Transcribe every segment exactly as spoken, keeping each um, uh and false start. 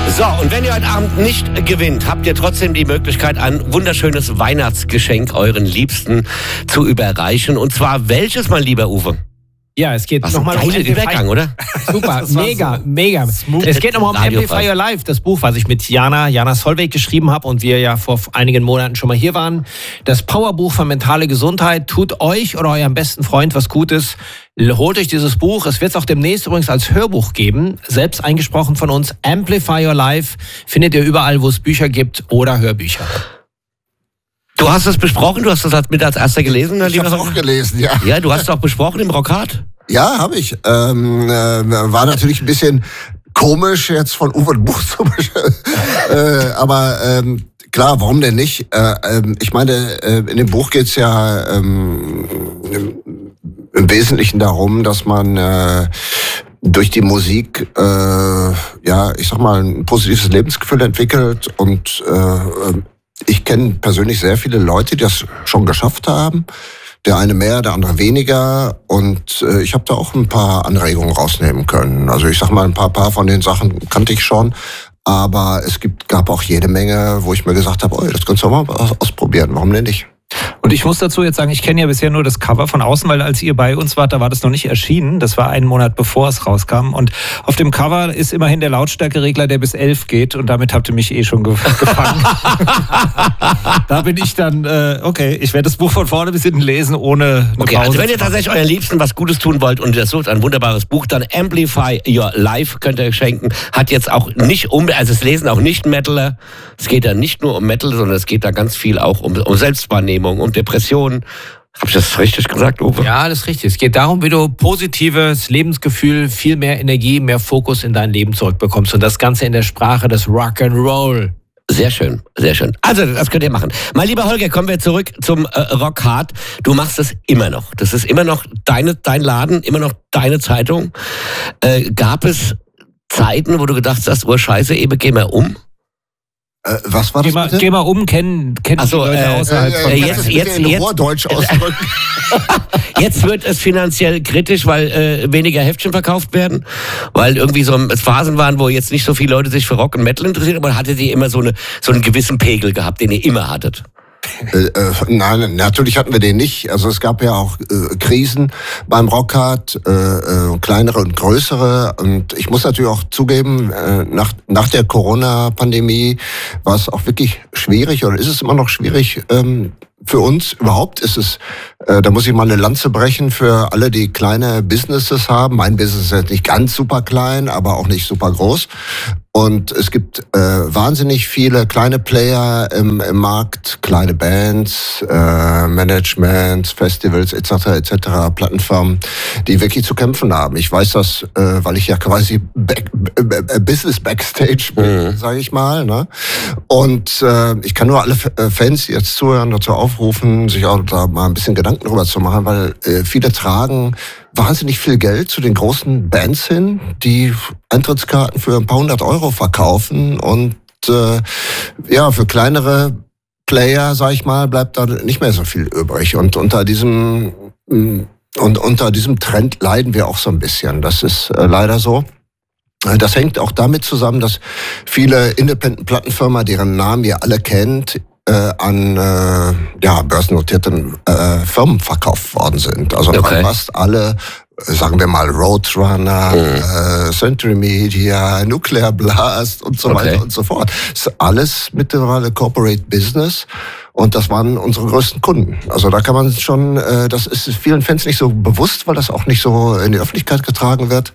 So, und wenn ihr heute Abend nicht gewinnt, habt ihr trotzdem die Möglichkeit, ein wunderschönes Weihnachtsgeschenk euren Liebsten zu überreichen. Und zwar welches, mein lieber Uwe? Ja, es geht nochmal um Übergang, oder? Super, mega, so mega. Smooth. Es geht nochmal um Amplify Your Life, das Buch, was ich mit Jana, Jana Solveig geschrieben habe und wir ja vor einigen Monaten schon mal hier waren. Das Powerbuch für mentale Gesundheit. Tut euch oder eurem besten Freund was Gutes. Holt euch dieses Buch. Es wird es auch demnächst übrigens als Hörbuch geben. Selbst eingesprochen von uns. Amplify Your Life findet ihr überall, wo es Bücher gibt oder Hörbücher. Du hast es besprochen, du hast es mit als erster gelesen, ich habe es auch gelesen, ja. Ja, du hast es auch besprochen im Rockhard? Ja, habe ich. Ähm, äh, war natürlich ein bisschen komisch, jetzt von Uwe ein Buch zu bestellen. äh, aber ähm, klar, warum denn nicht? Äh, äh, ich meine, äh, in dem Buch geht's ja ähm, im Wesentlichen darum, dass man äh, durch die Musik, äh, ja, ich sag mal, ein positives Lebensgefühl entwickelt und äh, ich kenne persönlich sehr viele Leute, die das schon geschafft haben. Der eine mehr, der andere weniger. Und äh, ich habe da auch ein paar Anregungen rausnehmen können. Also ich sag mal, ein paar, paar von den Sachen kannte ich schon. Aber es gibt, gab auch jede Menge, wo ich mir gesagt habe, oh, das kannst du mal ausprobieren. Warum denn nicht? Und ich muss dazu jetzt sagen, ich kenne ja bisher nur das Cover von außen, weil als ihr bei uns wart, da war das noch nicht erschienen. Das war einen Monat bevor es rauskam. Und auf dem Cover ist immerhin der Lautstärkeregler, der bis elf geht. Und damit habt ihr mich eh schon ge- gefangen. Da bin ich dann, äh, okay, ich werde das Buch von vorne bis hinten lesen, ohne eine Okay, Pause also wenn ihr tatsächlich euren Liebsten was Gutes tun wollt und ihr sucht ein wunderbares Buch, dann Amplify Your Life könnt ihr euch schenken. Hat jetzt auch nicht um, also es lesen auch nicht Metaler. Es geht da nicht nur um Metal, sondern es geht da ganz viel auch um, um Selbstwahrnehmung, um Depressionen. Habe ich das richtig gesagt, Uwe? Ja, das ist richtig. Es geht darum, wie du positives Lebensgefühl, viel mehr Energie, mehr Fokus in dein Leben zurückbekommst. Und das Ganze in der Sprache des Rock'n'Roll. Sehr schön, sehr schön. Also, das könnt ihr machen. Mein lieber Holger, kommen wir zurück zum äh, Rockhard. Du machst es immer noch. Das ist immer noch deine, dein Laden, immer noch deine Zeitung. Äh, gab es Zeiten, wo du gedacht hast, oh Scheiße, Ebe, geh mal um? Äh, was war das Geh mal, bitte? geh mal um, kennen, kennen Ach so, die Leute äh, außerhalb äh, von... äh, jetzt, jetzt- jetzt, jetzt- in jetzt- Rohrdeutsch ausdrücken. Jetzt wird es finanziell kritisch, weil äh, weniger Heftchen verkauft werden, weil irgendwie so es Phasen waren, wo jetzt nicht so viele Leute sich für Rock und Metal interessieren, aber hattet ihr immer so eine so einen gewissen Pegel gehabt, den ihr immer hattet? Äh, äh, nein, natürlich hatten wir den nicht. Also es gab ja auch äh, Krisen beim Rockhard, äh, äh, kleinere und größere. Und ich muss natürlich auch zugeben, äh, nach, nach der Corona-Pandemie war es auch wirklich schwierig oder ist es immer noch schwierig, ähm, für uns überhaupt ist es, äh, da muss ich mal eine Lanze brechen für alle, die kleine Businesses haben. Mein Business ist jetzt nicht ganz super klein, aber auch nicht super groß. Und es gibt äh, wahnsinnig viele kleine Player im, im Markt, kleine Bands, äh, Managements, Festivals et cetera et cetera, Plattenfirmen, die wirklich zu kämpfen haben. Ich weiß das, äh, weil ich ja quasi back, äh, Business Backstage bin, mhm. sage ich mal. Ne? Und äh, ich kann nur alle Fans, die jetzt zuhören, dazu aufrufen, sich auch da mal ein bisschen Gedanken drüber zu machen, weil äh, viele tragen wahnsinnig viel Geld zu den großen Bands hin, die Eintrittskarten für ein paar hundert Euro verkaufen und äh, ja, für kleinere Player, sag ich mal, bleibt da nicht mehr so viel übrig. Und unter diesem und unter diesem Trend leiden wir auch so ein bisschen. Das ist äh, leider so. Das hängt auch damit zusammen, dass viele Independent-Plattenfirmen, deren Namen ihr alle kennt, äh, an äh, ja, börsennotierten äh, Firmen verkauft worden sind. Also Okay. fast alle, sagen wir mal, Roadrunner, mhm. äh, Century Media, Nuclear Blast und so Okay. weiter und so fort. Das ist alles mittlerweile Corporate Business. Und das waren unsere größten Kunden. Also da kann man schon, äh, das ist vielen Fans nicht so bewusst, weil das auch nicht so in die Öffentlichkeit getragen wird.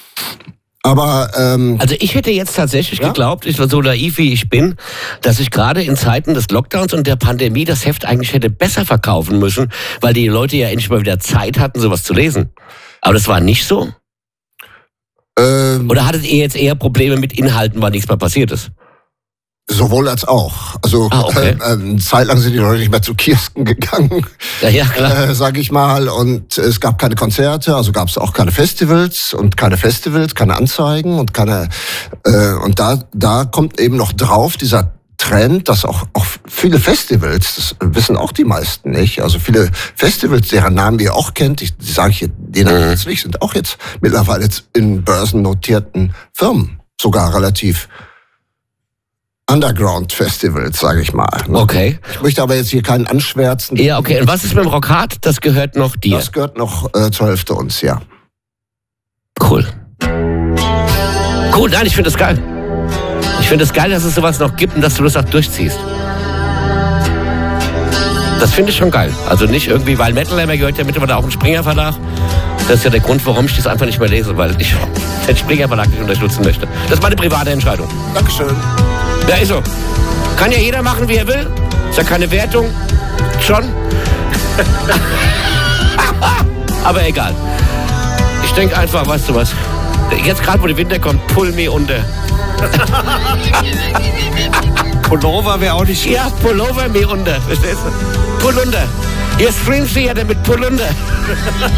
Aber ähm, Also ich hätte jetzt tatsächlich Ja? geglaubt, ich war so naiv wie ich bin, dass ich gerade in Zeiten des Lockdowns und der Pandemie das Heft eigentlich hätte besser verkaufen müssen, weil die Leute ja endlich mal wieder Zeit hatten, sowas zu lesen. Aber das war nicht so? ähm, Oder hattet ihr jetzt eher Probleme mit Inhalten, weil nichts mehr passiert ist? sowohl als auch. Also Ah, okay. äh, eine Zeit lang sind die Leute nicht mehr zu Kiosken gegangen, Ja, ja, klar. äh, sage ich mal. Und es gab keine Konzerte, also gab es auch keine Festivals und keine Festivals, keine Anzeigen und keine. Äh, und da da kommt eben noch drauf dieser Trend, dass auch, auch viele Festivals, das wissen auch die meisten nicht, also viele Festivals, deren Namen ihr auch kennt, ich, die sage ich die Namen jetzt nicht, sind auch jetzt mittlerweile jetzt in börsennotierten Firmen sogar relativ Underground-Festivals, sage ich mal. Okay. Ich möchte aber jetzt hier keinen anschwärzen. Ja, okay. Und was ist mit dem Rockhard? Das gehört noch dir? Das gehört noch äh, zur Hälfte uns, ja. Cool. Cool, nein, ich finde das geil. Ich finde es das geil, dass es sowas noch gibt und dass du das auch durchziehst. Das finde ich schon geil. Also nicht irgendwie, weil Metal Hammer gehört ja mittlerweile auch ein Springer Verlag. Das ist ja der Grund, warum ich das einfach nicht mehr lese, weil ich den Springer Verlag nicht unterstützen möchte. Das ist meine private Entscheidung. Dankeschön. Ja, ist so. Kann ja jeder machen, wie er will. Ist ja keine Wertung. Schon. Aber egal. Ich denke einfach, weißt du was? Jetzt gerade, wo der Winter kommt, pull me unter. Pullover wäre auch nicht schlecht. Ja, Pullover me unter. Verstehst du? Pull unter. Hier Stream Theater mit Pull unter.